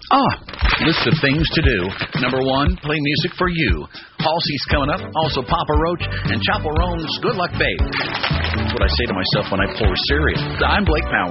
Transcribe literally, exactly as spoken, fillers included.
Ah, list of things to do. Number one, play music for you. Halsey's coming up, also Papa Roach, and Chapel Roan's Good Luck Babe. That's what I say to myself when I pour cereal. I'm Blake Powers.